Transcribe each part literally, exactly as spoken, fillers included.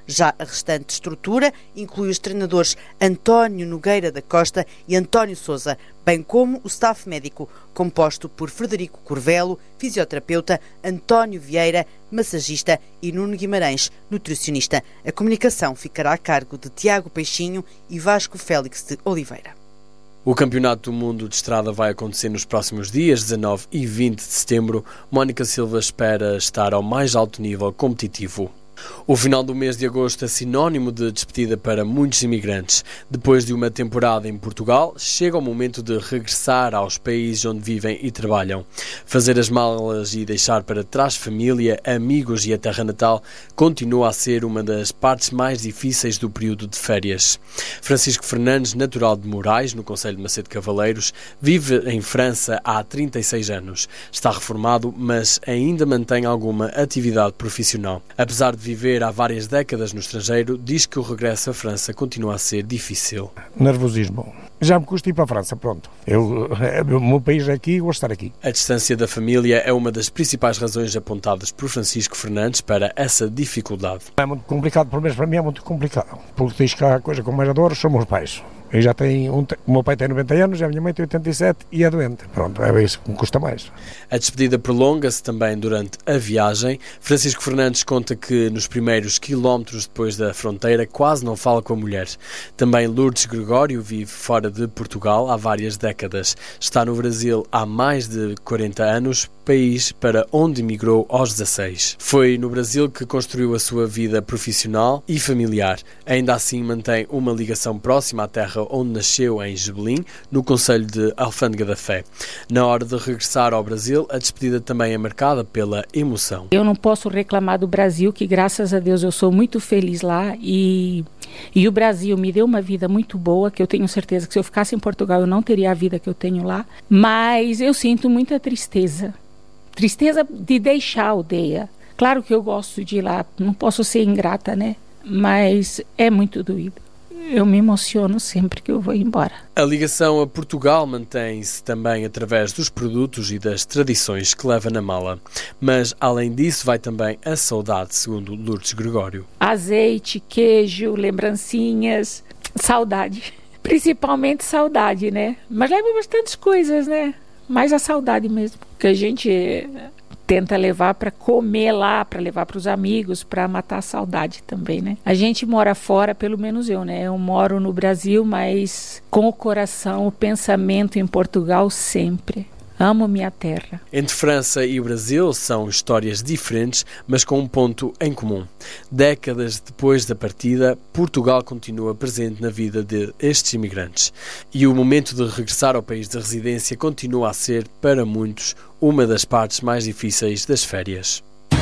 Já a restante estrutura inclui os treinadores António Nogueira da Costa e António Sousa, bem como o staff médico, composto por Frederico Corvelo, fisioterapeuta, António Vieira, massagista e Nuno Guimarães, nutricionista. A comunicação ficará a cargo de Tiago Peixinho e Vasco Félix de Oliveira. O Campeonato do Mundo de Estrada vai acontecer nos próximos dias, dezanove e vinte de setembro. Mónica Silva espera estar ao mais alto nível competitivo. O final do mês de agosto é sinónimo de despedida para muitos imigrantes. Depois de uma temporada em Portugal, chega o momento de regressar aos países onde vivem e trabalham. Fazer as malas e deixar para trás família, amigos e a terra natal continua a ser uma das partes mais difíceis do período de férias. Francisco Fernandes, natural de Moraes, no concelho de Macedo Cavaleiros, vive em França há trinta e seis anos. Está reformado, mas ainda mantém alguma atividade profissional. Apesar de viver há várias décadas no estrangeiro, diz que o regresso à França continua a ser difícil. Nervosismo. Já me custa ir para a França, pronto. Eu, o meu país é aqui e gosto de estar aqui. A distância da família é uma das principais razões apontadas por Francisco Fernandes para essa dificuldade. É muito complicado, pelo menos para mim é muito complicado, porque diz que a coisa que eu mais adoro são meus pais. Eu já tenho um, o meu pai tem noventa anos, a minha mãe tem oitenta e sete e é doente. Pronto, é isso que me custa mais. A despedida prolonga-se também durante a viagem. Francisco Fernandes conta que nos primeiros quilómetros depois da fronteira quase não fala com a mulher. Também Lourdes Gregório vive fora de Portugal há várias décadas. Está no Brasil há mais de quarenta anos, país para onde emigrou aos dezasseis. Foi no Brasil que construiu a sua vida profissional e familiar. Ainda assim mantém uma ligação próxima à terra onde nasceu, em Gebelim, no concelho de Alfândega da Fé. Na hora de regressar ao Brasil, a despedida também é marcada pela emoção. Eu não posso reclamar do Brasil, que graças a Deus eu sou muito feliz lá e, e o Brasil me deu uma vida muito boa, que eu tenho certeza que se eu ficasse em Portugal eu não teria a vida que eu tenho lá, mas eu sinto muita tristeza. Tristeza de deixar a aldeia. Claro que eu gosto de ir lá, não posso ser ingrata, né? Mas é muito doído. Eu me emociono sempre que eu vou embora. A ligação a Portugal mantém-se também através dos produtos e das tradições que leva na mala. Mas, além disso, vai também a saudade, segundo Lourdes Gregório. Azeite, queijo, lembrancinhas, saudade. Principalmente saudade, né? Mas leva bastantes coisas, né? Mais a saudade mesmo, que a gente tenta levar para comer lá, para levar para os amigos, para matar a saudade também, né? A gente mora fora, pelo menos eu, né? Eu moro no Brasil, mas com o coração, o pensamento em Portugal sempre. Amo minha terra. Entre França e o Brasil são histórias diferentes, mas com um ponto em comum. Décadas depois da partida, Portugal continua presente na vida destes imigrantes. E o momento de regressar ao país de residência continua a ser, para muitos, uma das partes mais difíceis das férias.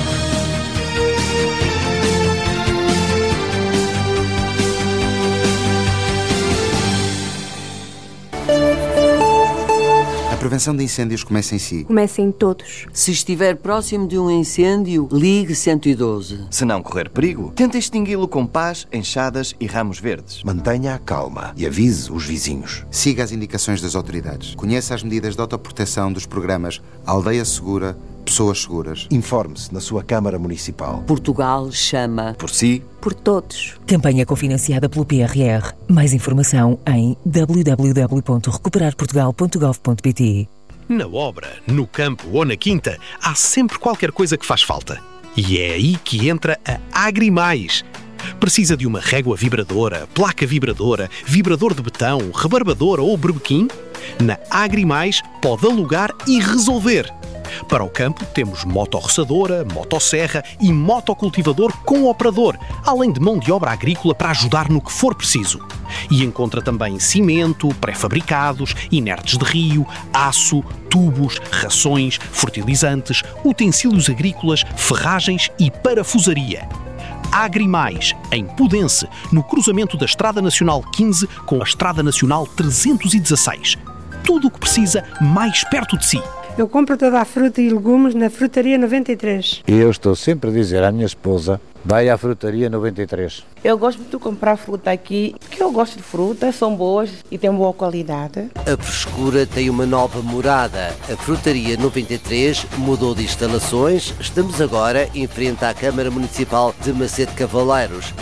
A prevenção de incêndios começa em si. Começa em todos. Se estiver próximo de um incêndio, ligue cento e doze. Se não correr perigo, tente extingui-lo com pás, enxadas e ramos verdes. Mantenha a calma e avise os vizinhos. Siga as indicações das autoridades. Conheça as medidas de autoproteção dos programas Aldeia Segura, Pessoas Seguras. Informe-se na sua Câmara Municipal. Portugal chama. Por si. Por todos. Campanha cofinanciada pelo P R R. Mais informação em w w w ponto recuperar portugal ponto gov ponto p t. Na obra, no campo ou na quinta, há sempre qualquer coisa que faz falta. E é aí que entra a Agrimais. Precisa de uma régua vibradora, placa vibradora, vibrador de betão, rebarbadora ou berbequim? Na Agrimais pode alugar e resolver. Para o campo temos motorroçadora, motosserra e motocultivador com operador, além de mão de obra agrícola para ajudar no que for preciso. E encontra também cimento, pré-fabricados, inertes de rio, aço, tubos, rações, fertilizantes, utensílios agrícolas, ferragens e parafusaria. Agrimais, em Pudense, no cruzamento da Estrada Nacional quinze com a Estrada Nacional trezentos e dezasseis. Tudo o que precisa mais perto de si. Eu compro toda a fruta e legumes na Frutaria noventa e três. E eu estou sempre a dizer à minha esposa, vai à Frutaria noventa e três. Eu gosto de comprar fruta aqui, porque eu gosto de frutas, são boas e têm boa qualidade. A frescura tem uma nova morada. A Frutaria noventa e três mudou de instalações. Estamos agora em frente à Câmara Municipal de Macedo Cavaleiros.